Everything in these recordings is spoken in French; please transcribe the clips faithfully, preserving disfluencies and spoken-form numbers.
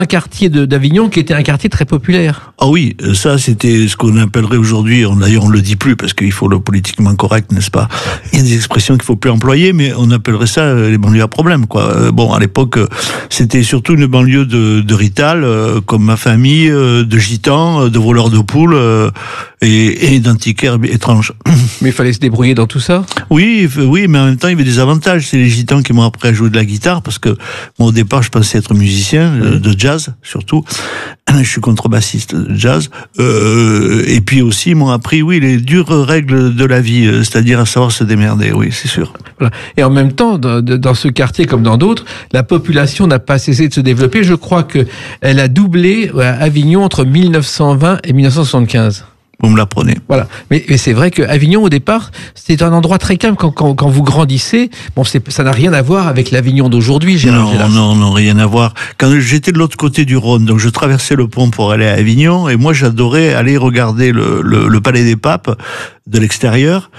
un quartier de, d'Avignon qui était un quartier très populaire. Ah oui, ça c'était ce qu'on appellerait aujourd'hui, on, d'ailleurs on le dit plus parce qu'il faut le politiquement correct, n'est-ce pas? Il y a des expressions qu'il faut plus employer, mais on appellerait ça les banlieues à problème, quoi. Bon, à l'époque, c'était surtout une banlieue de, de rital, euh, comme ma famille, euh, de gitans, de voleurs de poules euh, et, et d'antiquaires étranges. Mais il fallait se débrouiller dans tout ça? Oui, oui, mais en même temps, il y avait des avantages. C'est les gitans qui m'ont appris à jouer de la guitare, parce que moi, au départ, je pensais être musicien, mmh. de jazz, surtout. Je suis contrebassiste de jazz. Euh, et puis aussi, ils m'ont appris, oui, les dures règles de la vie, c'est-à-dire à savoir se démerder, oui, c'est sûr. Voilà. Et en même temps, dans, dans ce quartier comme dans d'autres, la population n'a pas cessé de se développer. Je crois qu'elle a doublé à Avignon entre mille neuf cent vingt et mille neuf cent soixante-quinze. Vous me l'apprenez. Voilà. Mais, mais c'est vrai qu'Avignon, au départ, c'était un endroit très calme quand, quand, quand vous grandissez. Bon, c'est, ça n'a rien à voir avec l'Avignon d'aujourd'hui, Gérard Non, Gélas. non, non, rien à voir. Quand j'étais de l'autre côté du Rhône, donc je traversais le pont pour aller à Avignon, et moi j'adorais aller regarder le, le, le Palais des Papes de l'extérieur,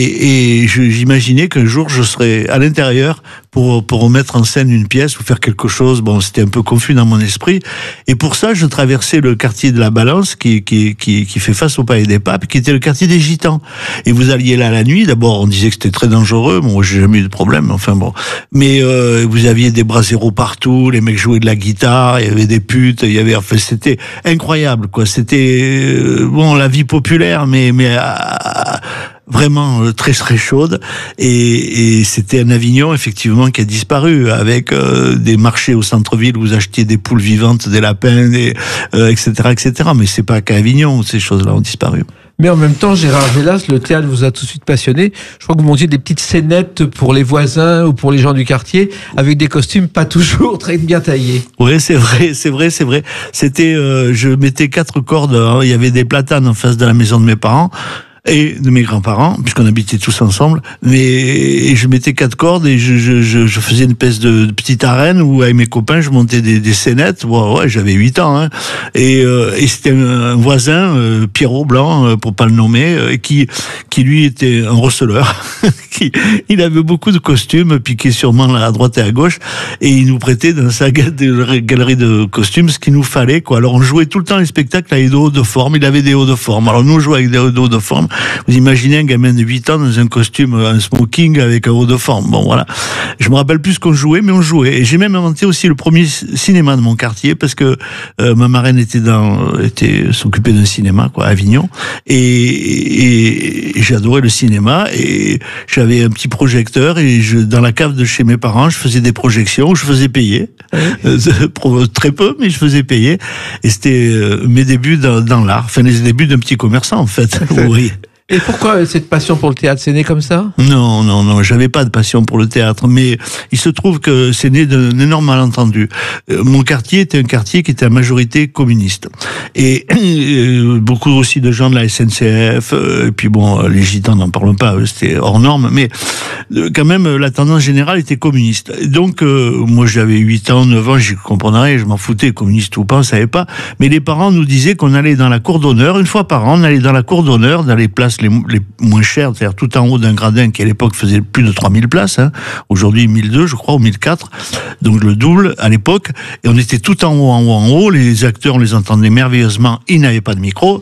et, et je, j'imaginais qu'un jour je serais à l'intérieur pour, pour mettre en scène une pièce ou faire quelque chose. Bon, c'était un peu confus dans mon esprit, et pour ça je traversais le quartier de la Balance qui, qui, qui, qui fait face au Palais des Papes, qui était le quartier des Gitans. Et vous alliez là la nuit, d'abord on disait que c'était très dangereux, bon, j'ai jamais eu de problème, enfin bon, mais euh, vous aviez des braseros partout, les mecs jouaient de la guitare, il y avait des putes, il y avait, enfin c'était incroyable, quoi. C'était euh, bon, la vie populaire, mais mais à, vraiment euh, très très chaude, et, et c'était un Avignon effectivement qui a disparu, avec euh, des marchés au centre-ville où vous achetiez des poules vivantes, des lapins, des, euh, et cetera, et cetera. Mais c'est pas qu'à Avignon où ces choses-là ont disparu. Mais en même temps, Gérard Gélas, le théâtre vous a tout de suite passionné. Je crois que vous montiez des petites scénettes pour les voisins ou pour les gens du quartier, avec des costumes pas toujours très bien taillés. Oui, c'est vrai, c'est vrai, c'est vrai. C'était, euh, je mettais quatre cordes, hein, il y avait des platanes en face de la maison de mes parents et de mes grands-parents, puisqu'on habitait tous ensemble, mais et je mettais quatre cordes et je, je, je, je faisais une espèce de, de petite arène où avec mes copains je montais des, des scénettes. Bon, ouais, j'avais huit ans, hein, et, euh, et c'était un, un voisin, euh, Pierrot Blanc, euh, pour pas le nommer, euh, qui qui lui était un receleur. qui, il avait beaucoup de costumes piqués sûrement à droite et à gauche, et il nous prêtait dans sa galerie de costumes ce qu'il nous fallait, quoi. Alors on jouait tout le temps les spectacles avec des hauts de forme. Il avait des hauts de forme. Alors nous on jouait avec des hauts de forme. Vous imaginez un gamin de huit ans dans un costume, un smoking avec un haut de forme. Bon, voilà. Je me rappelle plus ce qu'on jouait, mais on jouait. Et j'ai même inventé aussi le premier cinéma de mon quartier, parce que euh, ma marraine était dans, était, s'occupait d'un cinéma, quoi, à Avignon. Et, et, et j'adorais le cinéma, et j'avais un petit projecteur, et je, dans la cave de chez mes parents, je faisais des projections, je faisais payer. Euh, très peu, mais je faisais payer. Et c'était euh, mes débuts dans, dans l'art. Enfin, les débuts d'un petit commerçant, en fait. Oui. Et pourquoi cette passion pour le théâtre, c'est né comme ça? Non, non, non, j'avais pas de passion pour le théâtre, mais il se trouve que c'est né d'un énorme malentendu. Euh, mon quartier était un quartier qui était à majorité communiste. Et euh, beaucoup aussi de gens de la S N C F, euh, et puis bon, les gitans n'en parlons pas, c'était hors norme, mais euh, quand même, la tendance générale était communiste. Et donc, euh, moi j'avais huit ans, neuf ans, j'y comprenais rien, je m'en foutais, communiste ou pas, on savait pas, mais les parents nous disaient qu'on allait dans la cour d'honneur, une fois par an, on allait dans la cour d'honneur, dans les places Les, les moins chères, c'est-à-dire tout en haut d'un gradin qui à l'époque faisait plus de trois mille places, hein. Aujourd'hui mille deux, je crois, ou mille quatre, donc le double à l'époque, et on était tout en haut, en haut, en haut, les acteurs, on les entendait merveilleusement, ils n'avaient pas de micro,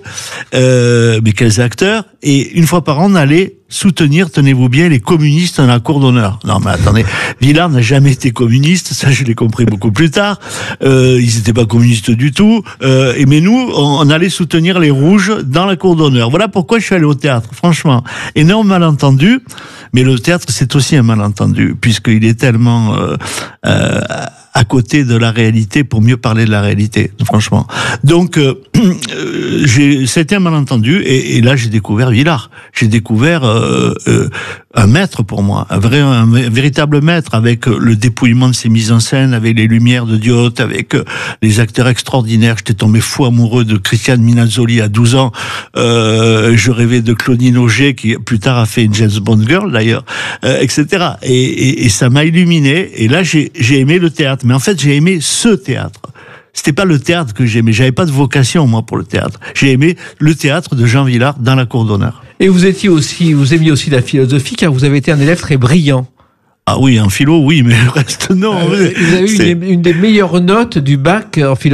euh, mais quels acteurs, et une fois par an, on allait soutenir, tenez-vous bien, les communistes dans la cour d'honneur. Non, mais attendez, Villard n'a jamais été communiste, ça je l'ai compris beaucoup plus tard, euh, ils n'étaient pas communistes du tout, euh, et mais nous, on, on allait soutenir les rouges dans la cour d'honneur. Voilà pourquoi je suis allé au théâtre, franchement. Énorme malentendu, mais le théâtre c'est aussi un malentendu, puisqu'il est tellement euh, euh, à côté de la réalité pour mieux parler de la réalité, franchement. Donc, euh, j'ai, ça a été un malentendu, et, et là j'ai découvert Villard. J'ai découvert euh, euh, un maître pour moi, un, vrai, un, un véritable maître, avec le dépouillement de ses mises en scène, avec les lumières de Diotte, avec les acteurs extraordinaires. J'étais tombé fou amoureux de Christiane Minazzoli à douze ans. Euh, je rêvais de Claudine Auger, qui plus tard a fait une James Bond Girl d'ailleurs, euh, et cetera. Et, et, et ça m'a illuminé. Et là j'ai, j'ai aimé le théâtre. Mais en fait, j'ai aimé ce théâtre. C'était pas le théâtre que j'aimais. J'avais pas de vocation, moi, pour le théâtre. J'ai aimé le théâtre de Jean Villard dans la cour d'honneur. Et vous étiez aussi, vous aimiez aussi la philosophie, car vous avez été un élève très brillant. Ah oui, en philo, oui, mais le reste, non. Euh, vous avez eu une, une des meilleures notes du bac en philosophie.